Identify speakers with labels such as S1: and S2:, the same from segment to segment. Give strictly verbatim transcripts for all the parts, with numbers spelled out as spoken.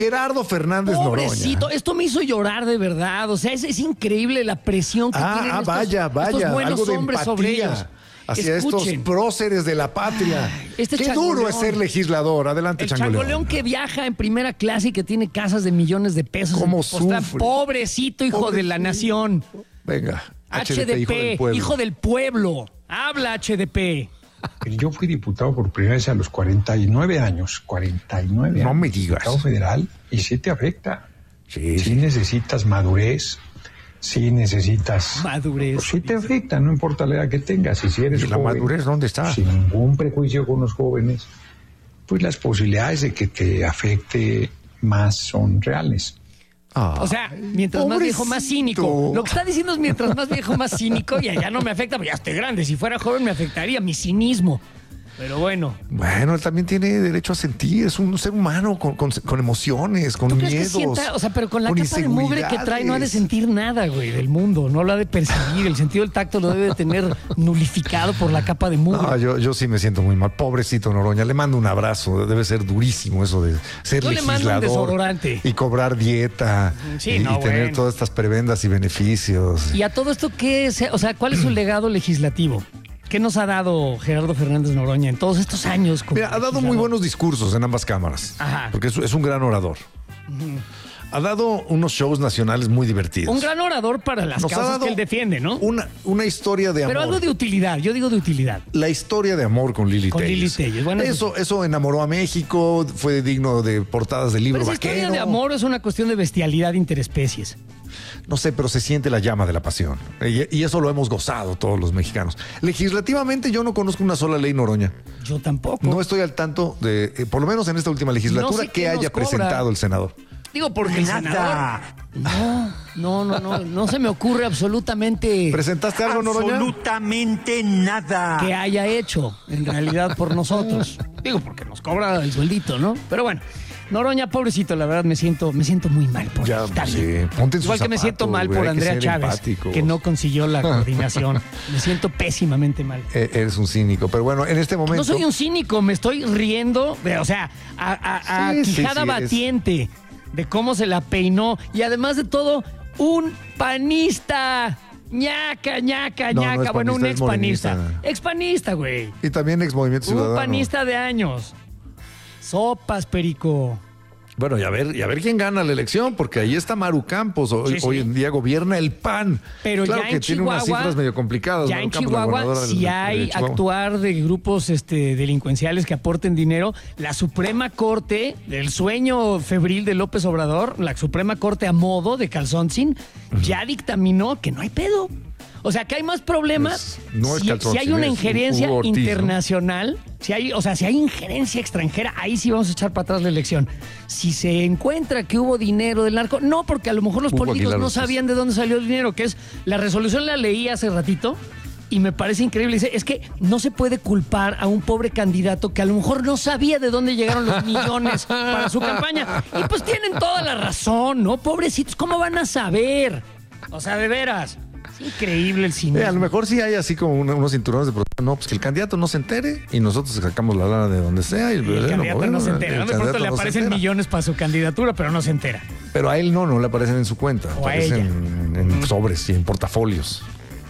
S1: Gerardo Fernández
S2: Pobrecito,
S1: Noroña.
S2: Esto me hizo llorar de verdad. O sea, es, es increíble la presión que
S1: Ah,
S2: tienen
S1: ah,
S2: estos,
S1: vaya, vaya,
S2: estos buenos
S1: algo de
S2: hombres
S1: empatía
S2: sobre ellos.
S1: hacia
S2: Escuchen.
S1: estos próceres de la patria.
S2: Este
S1: Qué
S2: changoleón.
S1: duro es ser legislador. Adelante,
S2: El
S1: Changoleón.
S2: changoleón que viaja en primera clase y que tiene casas de millones de pesos.
S1: ¿Cómo
S2: en Tepoztlán.
S1: sufre?
S2: Pobrecito hijo
S1: Pobrecito.
S2: de la nación.
S1: Venga,
S2: H D P,
S1: hijo del pueblo.
S2: hijo del pueblo. Habla, H D P.
S3: Yo fui diputado por primera vez a los cuarenta y nueve años. cuarenta y nueve
S1: No
S3: años.
S1: me digas.
S3: Diputado federal. Y sí te afecta.
S1: Sí,
S3: Sí
S1: sí.
S3: necesitas madurez. Sí necesitas...
S2: Madurez.
S3: Pues sí te afecta, no importa la edad que tengas. Y si eres
S1: ¿Y la
S3: joven,
S1: madurez dónde está?
S3: sin ningún prejuicio con los jóvenes, pues las posibilidades de que te afecte más son reales.
S1: Ah,
S2: O sea, mientras más viejo, más cínico.
S1: pobrecito.
S2: Lo que está diciendo es mientras más viejo, más cínico. Y allá no me afecta, porque ya estoy grande. Si fuera joven me afectaría mi cinismo. Pero bueno.
S1: Bueno, él también tiene derecho a sentir. Es un ser humano con, con, con emociones, con
S2: ¿Tú crees
S1: miedos.
S2: que sienta? O sea, pero con la
S1: con
S2: capa de mugre que trae no ha de
S1: inseguridades.
S2: sentir nada, güey, del mundo. No lo ha de percibir. El sentido del tacto lo debe de tener nulificado por la capa de mugre.
S1: No, yo, yo sí me siento muy mal. Pobrecito Noroña. Le mando un abrazo. Debe ser durísimo eso de ser
S2: Yo le mando un
S1: legislador
S2: desodorante.
S1: y cobrar dieta
S2: Sí,
S1: y,
S2: no,
S1: y tener
S2: bueno.
S1: todas estas prebendas y beneficios.
S2: Y a todo esto, ¿qué es? O sea, ¿cuál es su legado legislativo? ¿Qué nos ha dado Gerardo Fernández Noroña en todos estos años? como
S1: Mira, ha dado
S2: legislador?
S1: muy buenos discursos en ambas cámaras.
S2: Ajá.
S1: Porque es, es un gran orador. Ha dado unos shows nacionales muy divertidos.
S2: Un gran orador para las
S1: Nos ha
S2: causas
S1: dado
S2: que él defiende, ¿no?
S1: Una, una historia de amor.
S2: Pero algo de utilidad, yo digo de utilidad.
S1: La historia de amor con Lili
S2: Con Lili
S1: Telles.
S2: Telles, bueno,
S1: eso, eso enamoró a México, fue digno de portadas de libro
S2: Pero esa
S1: vaquero.
S2: historia de amor es una cuestión de bestialidad interespecies.
S1: No sé, pero se siente la llama de la pasión. Y, y eso lo hemos gozado todos los mexicanos. Legislativamente yo no conozco una sola ley Noroña.
S2: Yo tampoco.
S1: No estoy al tanto de, eh, por lo menos en esta última legislatura,
S2: No sé
S1: que
S2: qué nos
S1: haya
S2: cobra.
S1: presentado el senador.
S2: Digo, porque el senador... No, no, no, no, no se me ocurre absolutamente
S1: ¿Presentaste algo, Noroña?
S4: Absolutamente nada.
S2: que haya hecho, en realidad, por nosotros. Digo, porque nos cobra el sueldito, ¿no? Pero bueno, Noroña, pobrecito, la verdad me siento, me siento muy mal por
S1: Ya,
S2: él. Está
S1: sí,
S2: bien.
S1: ponte en sus
S2: Igual que me
S1: zapatos,
S2: siento mal
S1: güey,
S2: por
S1: hay que
S2: Andrea
S1: ser
S2: Chávez,
S1: empáticos.
S2: que no consiguió la coordinación. Me siento pésimamente mal.
S1: Eh, eres un cínico, pero bueno, en este momento...
S2: No soy un cínico, me estoy riendo, de, o sea, a, a- a
S1: Sí, sí,
S2: quijada
S1: sí, eres-
S2: batiente de cómo se la peinó y además de todo, un panista. ñaca, ñaca,
S1: No, no
S2: ñaca.
S1: es
S2: bueno, un
S1: panista, es
S2: expanista.
S1: morenista.
S2: Expanista, güey.
S1: Y también ex Movimiento
S2: Un
S1: Ciudadano.
S2: panista de años. Sopas, perico.
S1: Bueno, y a ver, y a ver quién gana la elección, porque ahí está Maru Campos. Hoy,
S2: Sí, sí.
S1: hoy en día gobierna el P A N.
S2: Pero
S1: claro
S2: ya
S1: que
S2: en
S1: tiene unas
S2: Chihuahua,
S1: cifras medio complicadas.
S2: Ya
S1: Maru
S2: en
S1: Campos, la
S2: Chihuahua,
S1: gobernadora del-
S2: si
S1: de
S2: hay
S1: Chihuahua.
S2: actuar de grupos este, delincuenciales que aporten dinero, la Suprema Corte, del sueño febril de López Obrador, la Suprema Corte a modo de Calzoncin, ya dictaminó que no hay pedo. O sea, que hay más problemas
S1: Es- no es
S2: si,
S1: Calzoncin,
S2: si hay una
S1: es
S2: injerencia
S1: Hugo Ortiz, ¿no?
S2: internacional, si hay, o sea, si hay injerencia extranjera, ahí sí vamos a echar para atrás la elección. Si se encuentra que hubo dinero del narco, no, porque a lo mejor los
S1: Hugo
S2: políticos
S1: Aguilar
S2: no
S1: Ortiz.
S2: sabían de dónde salió el dinero, que es la resolución la leí hace ratito y me parece increíble. Dice, es que no se puede culpar a un pobre candidato que a lo mejor no sabía de dónde llegaron los millones para su campaña. Y pues tienen toda la razón, ¿no? Pobrecitos, ¿cómo van a saber? O sea, de veras. Es increíble el cine.
S1: Eh, a lo mejor sí hay así como una- unos cinturones de protección. No, pues que el candidato no se entere y nosotros sacamos la lana de donde sea. Y el,
S2: Y el candidato
S1: bueno,
S2: no se
S1: el
S2: entera. ¿no? De
S1: candidato
S2: pronto le
S1: no se
S2: aparecen
S1: entera.
S2: millones para su candidatura, pero no se entera.
S1: Pero a él no, no le aparecen en su cuenta.
S2: O a
S1: aparecen en, en sobres y en portafolios.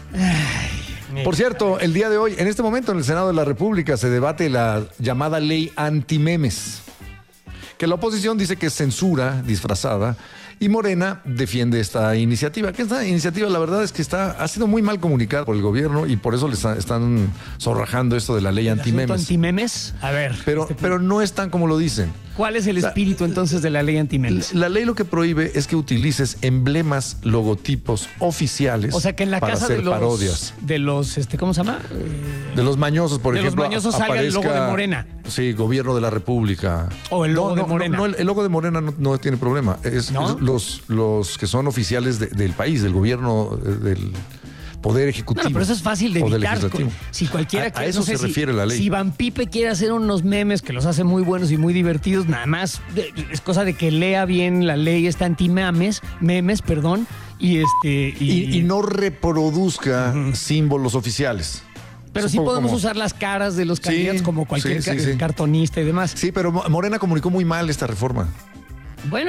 S1: Por cierto, el día de hoy, en este momento en el Senado de la República se debate la llamada ley antimemes, que la oposición dice que es censura disfrazada y Morena defiende esta iniciativa. Que esta iniciativa, la verdad es que está, ha sido muy mal comunicada por el gobierno y por eso le está- están zorrajando esto de la ley
S2: ¿El asunto
S1: antimemes.
S2: antimemes? A ver.
S1: Pero,
S2: este,
S1: pero no es tan como lo dicen.
S2: ¿cuál es el espíritu entonces de la ley antimemes?
S1: La ley lo que prohíbe es que utilices emblemas, logotipos oficiales
S2: O sea, que en la
S1: para
S2: casa
S1: hacer
S2: de los,
S1: parodias.
S2: de los, este, ¿cómo se llama? Eh,
S1: De los mañosos, por
S2: de los
S1: ejemplo.
S2: mañosos salga el logo
S1: aparezca-
S2: de Morena.
S1: Sí, gobierno de la República.
S2: O el logo
S1: No,
S2: de
S1: no,
S2: Morena.
S1: No, no, el, el logo de Morena no, no tiene problema. Es,
S2: ¿No?
S1: es los, los que son oficiales de- del país, del gobierno, eh, del Poder Ejecutivo.
S2: No, pero eso es fácil de
S1: o del
S2: evitar.
S1: Legislativo.
S2: Si cualquiera
S1: A- a
S2: quiere-
S1: eso
S2: no sé
S1: se
S2: si-
S1: refiere la ley.
S2: Si Van Pipe quiere hacer unos memes que los hace muy buenos y muy divertidos, nada más de- es cosa de que lea bien la ley esta anti-memes, memes, perdón, y este
S1: Y, y no reproduzca símbolos oficiales.
S2: pero
S1: Es
S2: sí
S1: un poco
S2: podemos
S1: como-
S2: usar las caras de los
S1: Sí,
S2: candidatos como cualquier
S1: sí, sí,
S2: ca-
S1: sí.
S2: cartonista y demás.
S1: Sí, pero Mo- Morena comunicó muy mal esta reforma.
S2: Bueno.